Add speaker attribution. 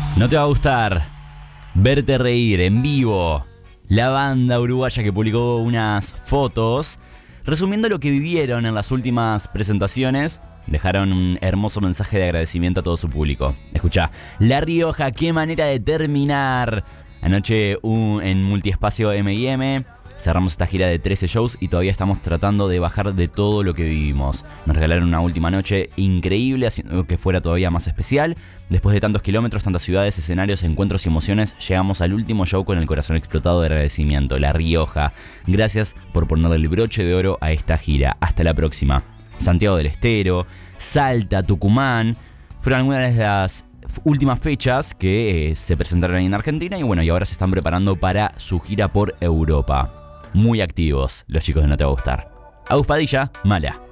Speaker 1: No te va a gustar verte reír en vivo. La banda uruguaya que publicó unas fotos resumiendo lo que vivieron en las últimas presentaciones. Dejaron un hermoso mensaje de agradecimiento a todo su público. Escuchá, La Rioja, qué manera de terminar. Anoche en Multiespacio M&M cerramos esta gira de 13 shows y todavía estamos tratando de bajar de todo lo que vivimos. Nos regalaron una última noche increíble, haciendo que fuera todavía más especial. Después de tantos kilómetros, tantas ciudades, escenarios, encuentros y emociones, llegamos al último show con el corazón explotado de agradecimiento. La Rioja, gracias por ponerle el broche de oro a esta gira. Hasta la próxima. Santiago del Estero, Salta, Tucumán, fueron algunas de las últimas fechas que se presentaron en Argentina y ahora se están preparando para su gira por Europa. Muy activos los chicos de No Te Va a Gustar. Agus Padilla, Mala.